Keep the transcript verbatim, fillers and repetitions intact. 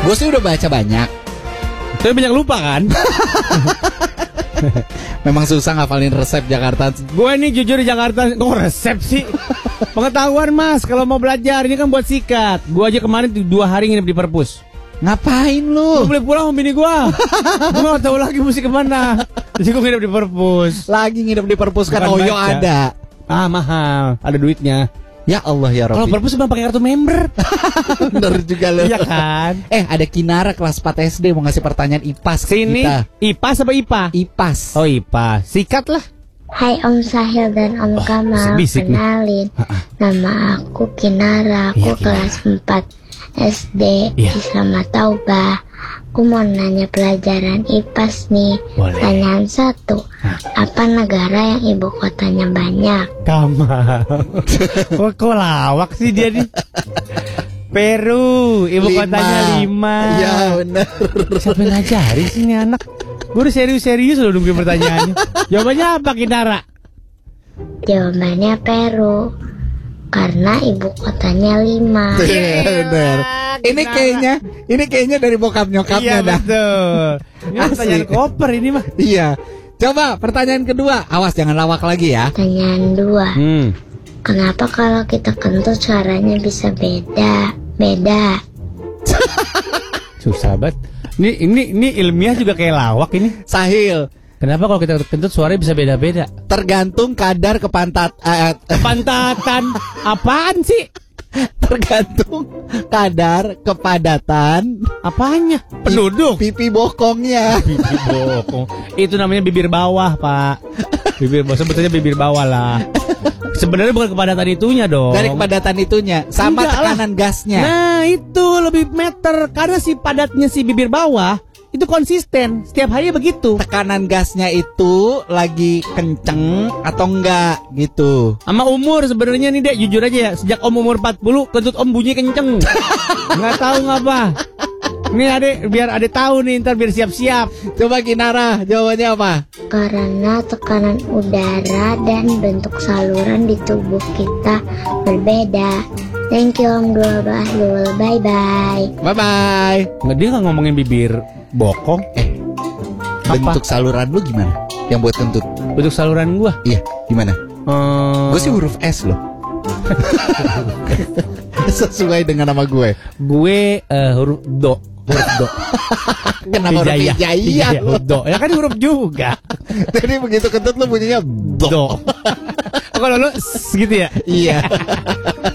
Gue sih udah baca banyak. Tapi banyak lupa kan? Memang susah ngafalin resep Jakarta. Gue ini jujur di Jakarta, kok resep sih? Pengetahuan mas, kalau mau belajar ini kan buat sikat. Gue aja kemarin dua hari nginep di perpus. Ngapain Gue lu? boleh pulang sama bini gue. Gue gak tahu lagi mesti kemana. Jadi gue nginep di perpus. Lagi nginep di perpus kan Bukan Oyo baca. ada. Ah mahal, ada duitnya. Ya Allah ya Kalau Rabbi. perpus cuma pakai kartu member. Bener juga lu. Iya kan? Eh ada Kinara kelas empat S D mau ngasih pertanyaan I P A S ke Sini, kita. I P A S apa I P A? I P A S. Oh I P A, sikat lah. Hai Om Sahil dan Om Kamal, bisik nih. kenalin, nama aku Kinara, aku Iya, Kinara. kelas empat S D Iya. di Selamat Taubah. Aku mau nanya pelajaran I P A S nih. Boleh. Pertanyaan satu, apa negara yang ibu kotanya banyak? Kamal. Kok kok lawak sih dia nih? Peru, ibu Lima. kotanya lima. Iya bener. Siapa yang ngajarin sih ini anak? Gue udah serius-serius loh nungguin pertanyaannya. Jawabannya apa Kinara? Jawabannya Peru, karena ibu kotanya lima. Iya bener. Ini Kinara. kayaknya, ini kayaknya dari bokap nyokapnya Iya dah. betul. Ini Asik. pertanyaan koper ini mah. Iya. Coba pertanyaan kedua. Awas jangan lawak lagi ya. Pertanyaan dua, Hmm. kenapa kalau kita kentut suaranya bisa beda? Beda. Susah banget. Ini ini ini ilmiah juga kayak lawak ini. Sahil, Kenapa kalau kita kentut suaranya bisa beda-beda? tergantung kadar kepantat eh, eh, Pantatan apaan sih? tergantung kadar kepadatan Apanya? Penduduk. pipi bokongnya. Bibir bokong. Itu namanya bibir bawah, Pak. Bibir bawah, sebetulnya bibir bawah lah. Sebenarnya bukan kepadatan itunya dong. Dari kepadatan itunya sama Enggak lah. tekanan gasnya. Nah, itu lebih meter karena si padatnya si bibir bawah itu konsisten. Setiap hari begitu. Tekanan gasnya itu lagi kenceng atau enggak gitu. Sama umur sebenarnya nih, Dek, jujur aja ya. Sejak Om umur empat puluh, kentut Om bunyi kenceng. Enggak tahu ngapa. Nih Adek, biar Adek tahu nih, ntar biar siap-siap. Coba Kinara, jawabannya apa? Karena tekanan udara dan bentuk saluran di tubuh kita berbeda. Thank you Om Dul Bahlul. Bye bye. Bye bye. Nggak, dia nggak ngomongin bibir bokong. Eh, Apa? bentuk saluran lu gimana? Yang buat kentut? Bentuk saluran gua. Iya, gimana? Hmm, Gue sih huruf S loh. Sesuai dengan nama gue. gue eh, huruf do. Huruf do. Kenapa huruf Hijaya. Hijaya? Iya, huruf do. Ya kan huruf juga. Jadi begitu kentut lu bunyinya do. Do. Oh, kalau lu s- gitu ya? Iya.